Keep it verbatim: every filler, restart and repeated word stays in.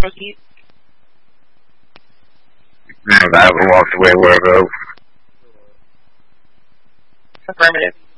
Proceed. I haven't walked away where I go. Affirmative.